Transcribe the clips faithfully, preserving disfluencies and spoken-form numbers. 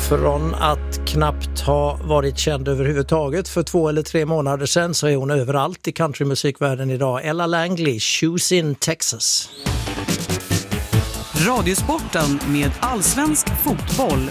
Från att knappt ha varit känd överhuvudtaget för två eller tre månader sedan så är hon överallt i countrymusikvärlden idag. Ella Langley, Shoes in Texas. Radiosporten med allsvensk fotboll.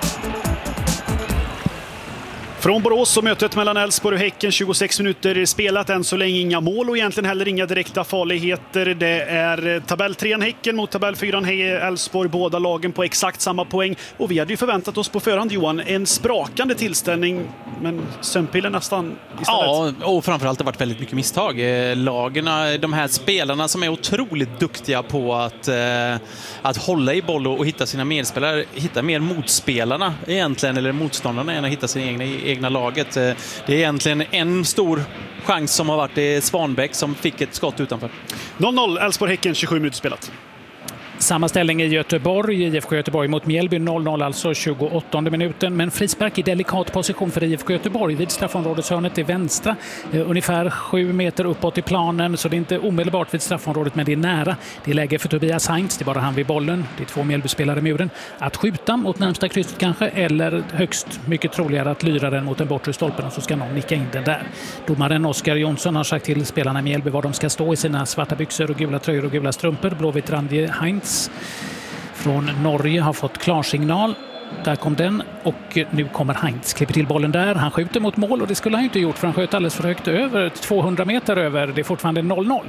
Från Borås och mötet mellan Elfsborg och Häcken, tjugosex minuter spelat, än så länge inga mål och egentligen heller inga direkta farligheter. Det är tabelltrean Häcken mot tabellfyran Elfsborg, båda lagen på exakt samma poäng. Och vi hade ju förväntat oss på förhand, Johan, en sprakande tillställning, men sömnpillen nästan istället. Ja, och framförallt har det varit väldigt mycket misstag. Lagerna, de här spelarna som är otroligt duktiga på att, eh, att hålla i boll och hitta sina medspelare, hitta mer motspelarna egentligen, eller motståndarna än att hitta sina egna egna laget. Det är egentligen en stor chans som har varit det Svanbäck som fick ett skott utanför. noll noll Elfsborg-Häcken, tjugosju minuter spelat. Samma ställning i Göteborg, I F K Göteborg mot Mjällby, noll noll alltså tjugoåttonde minuten. Men frispark i delikat position för I F K Göteborg vid straffområdeshörnet till vänstra. Eh, ungefär sju meter uppåt i planen, så det är inte omedelbart vid straffområdet, men det är nära. Det är läge för Tobias Heinz, det är bara han vid bollen. Det är två Mjällby-spelare i muren. Att skjuta mot närmsta krysset kanske, eller högst mycket troligare att lyra den mot den bortre stolpen och så ska någon nicka in den där. Domaren Oskar Jonsson har sagt till spelarna i Mjällby var de ska stå i sina svarta byxor och gula tröjor och gula strumpor. Blåvitt Randje Heinz från Norge har fått klarsignal. Där kom den och nu kommer Heinz. Klipper till bollen där. Han skjuter mot mål och det skulle han inte gjort för han sköt alldeles för högt över. tvåhundra meter över. Det är fortfarande noll noll.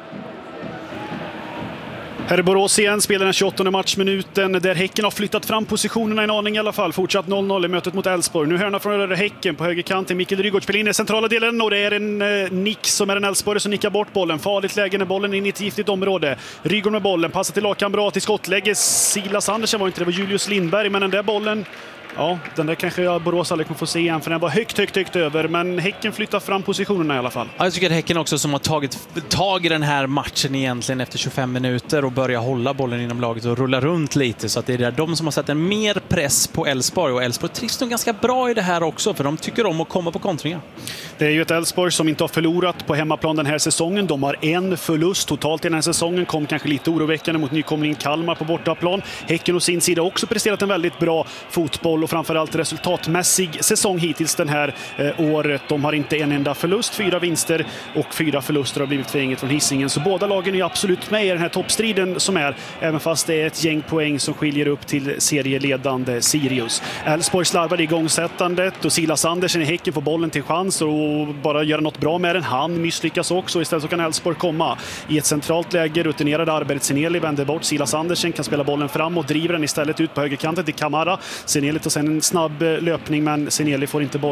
Här är Borås igen, spelar den tjugoåttonde matchminuten där Häcken har flyttat fram positionerna en aning i alla fall. Fortsatt noll noll i mötet mot Elfsborg. Nu hörna från Häcken på högerkanten. Mikael Rygaard spelar in i centrala delen och det är en eh, nick som är en Elfsborg som nickar bort bollen. Farligt läge när bollen är in i ett giftigt område. Rygaard med bollen, passar till lagkamrat i skottläge. Silas Andersen var inte det, var Julius Lindberg, men den där bollen... Ja, den där kanske jag Borås aldrig kommer få se igen, för den var högt, högt, högt över. Men Häcken flyttar fram positionerna i alla fall. Jag tycker att Häcken också som har tagit tag i den här matchen egentligen efter tjugofem minuter och börjar hålla bollen inom laget och rulla runt lite. Så att det är där de som har satt en mer press på Elfsborg. Och Elfsborg trivs nog ganska bra i det här också, för de tycker om att komma på kontringar. Det är ju ett Elfsborg som inte har förlorat på hemmaplan den här säsongen. De har en förlust totalt i den här säsongen. Kom kanske lite oroväckande mot nykomlingen Kalmar på bortaplan. Häcken å sin sida också presterat en väldigt bra fotboll och framförallt resultatmässig säsong hittills den här eh, året. De har inte en enda förlust, fyra vinster och fyra förluster har blivit för inget från Hisingen. Så båda lagen är absolut med i den här toppstriden som är, även fast det är ett gäng poäng som skiljer upp till serieledande Sirius. Elfsborg slarvar i igångsättandet och Silas Andersen i Häcken får bollen till chans och bara göra något bra med den. Han misslyckas också. Istället så kan Elfsborg komma i ett centralt läge. Rutinerade Arbert Seneli vänder bort. Silas Andersen kan spela bollen fram och driver den istället ut på högerkanten till Kamara. Seneli tar sen en snabb löpning, men Seneli får inte boll.